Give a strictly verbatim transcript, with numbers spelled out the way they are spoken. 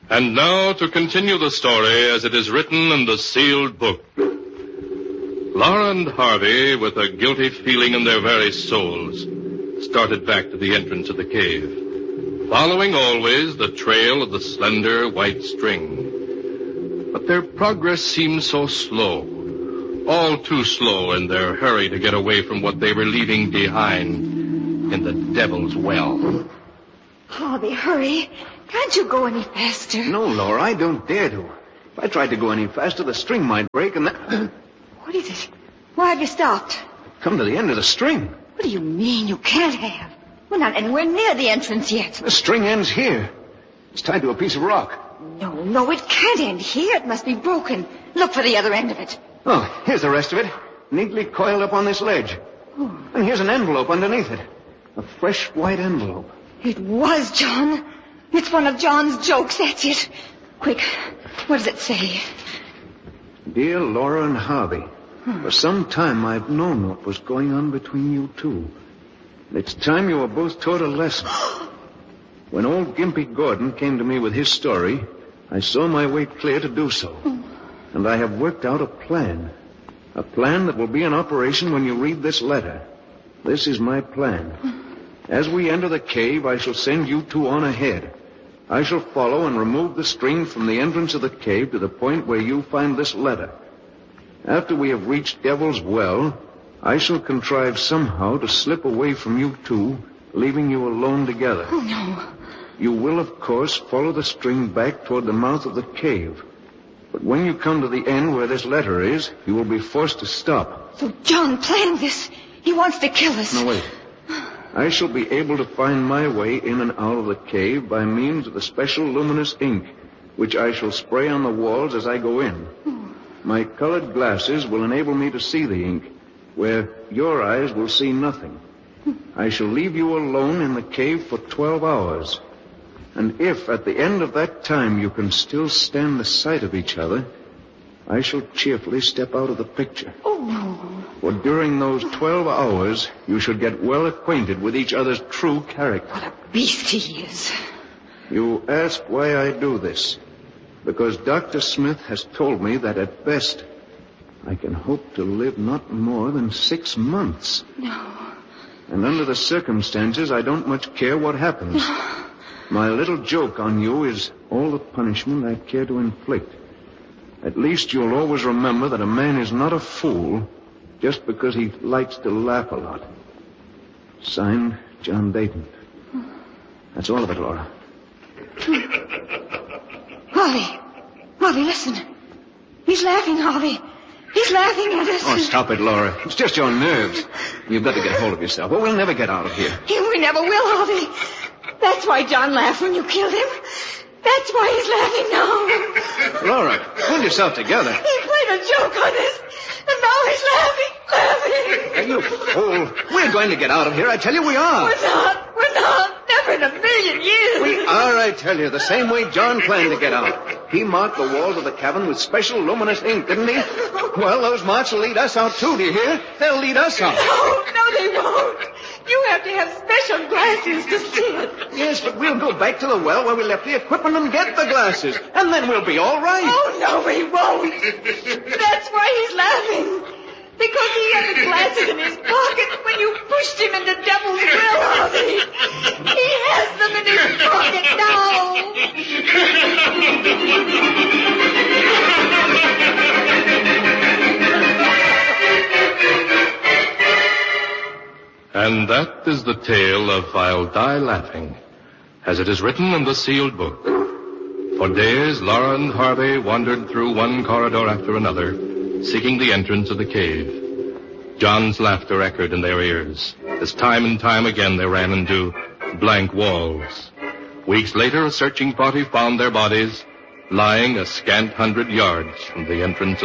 And now to continue the story as it is written in the sealed book. Laura and Harvey, with a guilty feeling in their very souls, started back to the entrance of the cave, following always the trail of the slender white string. But their progress seemed so slow, all too slow in their hurry to get away from what they were leaving behind in the Devil's Well. Harvey, hurry. Can't you go any faster? No, Laura, I don't dare to. If I tried to go any faster, the string might break and that... What is it? Why have you stopped? Come to the end of the string. What do you mean you can't have? We're not anywhere near the entrance yet. The string ends here. It's tied to a piece of rock. No, no, it can't end here. It must be broken. Look for the other end of it. Oh, here's the rest of it. Neatly coiled up on this ledge. Oh. And here's an envelope underneath it. A fresh white envelope. It was John. It's one of John's jokes, that's it. Quick, what does it say? Dear Laura and Harvey, hmm. for some time I've known what was going on between you two. It's time you were both taught a lesson. When old Gimpy Gordon came to me with his story, I saw my way clear to do so. Hmm. And I have worked out a plan. A plan that will be in operation when you read this letter. This is my plan. Hmm. As we enter the cave, I shall send you two on ahead. I shall follow and remove the string from the entrance of the cave to the point where you find this letter. After we have reached Devil's Well, I shall contrive somehow to slip away from you two, leaving you alone together. Oh, no. You will, of course, follow the string back toward the mouth of the cave. But when you come to the end where this letter is, you will be forced to stop. So John planned this. He wants to kill us. No, wait. I shall be able to find my way in and out of the cave by means of the special luminous ink, which I shall spray on the walls as I go in. Hmm. My colored glasses will enable me to see the ink, where your eyes will see nothing. Hmm. I shall leave you alone in the cave for twelve hours. And if at the end of that time you can still stand the sight of each other, I shall cheerfully step out of the picture. Oh, no. For during those twelve hours, you should get well acquainted with each other's true character. What a beast he is. You ask why I do this. Because Doctor Smith has told me that at best, I can hope to live not more than six months. No. And under the circumstances, I don't much care what happens. No. My little joke on you is all the punishment I care to inflict. At least you'll always remember that a man is not a fool just because he likes to laugh a lot. Signed, John Dayton. That's all of it, Laura. Harvey. Harvey, listen. He's laughing, Harvey. He's laughing at us. Oh, stop it, Laura. It's just your nerves. You've got to get hold of yourself, or we'll never get out of here. We never will, Harvey. That's why John laughed when you killed him. That's why he's laughing now. Laura, hold yourself together. He played a joke on us, and now he's laughing, laughing. Are you fool? We're going to get out of here. I tell you we are. We're not. We're not. Never in a million years. We are, I tell you, the same way John planned to get out. He marked the walls of the cabin with special luminous ink, didn't he? Well, those marks will lead us out, too, do you hear? They'll lead us out. No, no, they won't. You have to have special glasses to see it. Yes, but we'll go back to the well where we left the equipment and get the glasses. And then we'll be all right. Oh, no, we won't. That's why he's laughing. Because he had the glasses in his pocket when you pushed him into Devil's Well, Harvey. He has them in his pocket now. And that is the tale of I'll Die Laughing, as it is written in the sealed book. For days, Laura and Harvey wandered through one corridor after another, seeking the entrance of the cave. John's laughter echoed in their ears, as time and time again they ran into blank walls. Weeks later, a searching party found their bodies lying a scant hundred yards from the entrance of